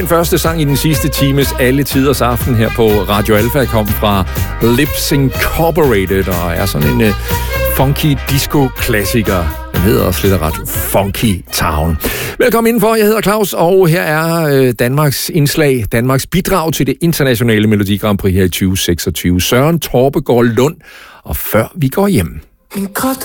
Den første sang i den sidste times alle tiders aften her på Radio Alpha kom fra Lips Incorporated og er sådan en funky disco-klassiker. Den hedder også lidt ret Funky Town. Velkommen indenfor, jeg hedder Claus, og her er Danmarks indslag, Danmarks bidrag til det internationale Melodi Grand Prix her i 2026. Søren Torpegaard Lund, og før vi går hjem. Min krop